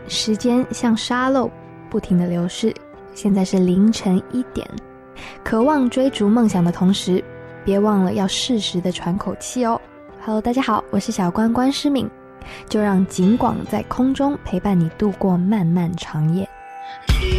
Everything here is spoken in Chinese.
时间像沙漏不停地流逝，现在是凌晨1点，渴望追逐梦想的同时，别忘了要适时的喘口气哦。Hello， 大家好，我是小关关诗敏，就让景广在空中陪伴你度过漫漫长夜。